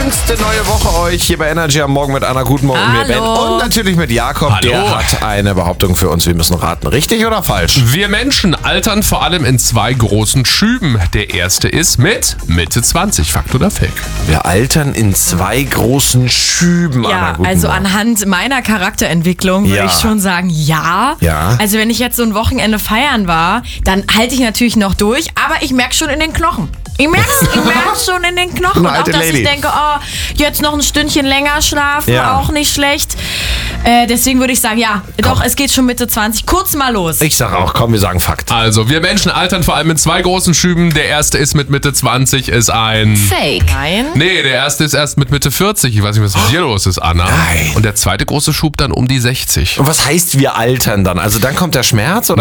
Schönste neue Woche euch hier bei Energy am Morgen mit Anna. Guten Morgen, mir Ben. Und natürlich mit Jakob. Hallo. Der hat eine Behauptung für uns. Wir müssen raten, richtig oder falsch? Wir Menschen altern vor allem in 2 großen Schüben. Der erste ist mit Mitte 20. Fakt oder Fake? Wir altern in 2 großen Schüben. Anna, Ja, guten also Morgen. anhand meiner Charakterentwicklung würde Ja. ich schon sagen, ja. Ja. Also wenn ich jetzt so ein Wochenende feiern war, dann halte ich natürlich noch durch, aber ich merke schon in den Knochen. Ich merke schon in den Knochen. Eine Und auch, alte dass Lady. ich denke, oh, jetzt noch ein Stündchen länger schlafen, Ja. auch nicht schlecht. Deswegen würde ich sagen, ja, doch, es geht schon Mitte 20. Kurz mal los. Ich sag auch, komm, wir sagen Fakt. Also, wir Menschen altern vor allem in 2 großen Schüben. Der erste ist mit Mitte 20, ist ein... Fake. Nein. Nee, der erste ist erst mit Mitte 40. Ich weiß nicht, was mit dir los ist, Anna. Nein. Und der zweite große Schub dann um die 60. Und was heißt wir altern dann? Also dann kommt der Schmerz oder?